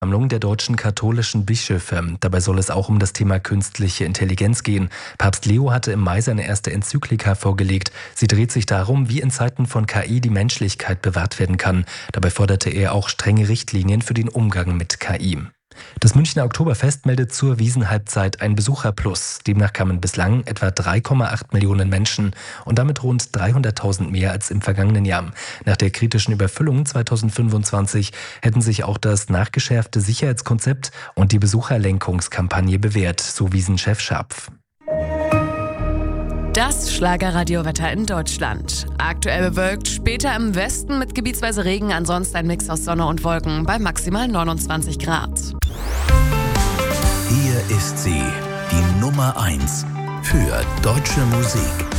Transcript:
Sammlung der deutschen katholischen Bischöfe. Dabei soll es auch um das Thema künstliche Intelligenz gehen. Papst Leo hatte im Mai seine erste Enzyklika vorgelegt. Sie dreht sich darum, wie in Zeiten von KI die Menschlichkeit bewahrt werden kann. Dabei forderte er auch strenge Richtlinien für den Umgang mit KI. Das Münchner Oktoberfest meldet zur Wiesenhalbzeit ein Besucherplus. Demnach kamen bislang etwa 3,8 Millionen Menschen und damit rund 300.000 mehr als im vergangenen Jahr. Nach der kritischen Überfüllung 2025 hätten sich auch das nachgeschärfte Sicherheitskonzept und die Besucherlenkungskampagne bewährt, so Wiesenchef Scharpf. Das Schlagerradiowetter in Deutschland. Aktuell bewölkt, später im Westen mit gebietsweise Regen, ansonsten ein Mix aus Sonne und Wolken bei maximal 29 Grad. Hier ist sie, die Nummer 1 für deutsche Musik.